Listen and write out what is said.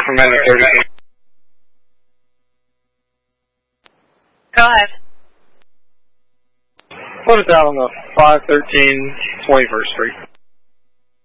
from Minute 30. Go ahead. Put it down on the 513 21st Street.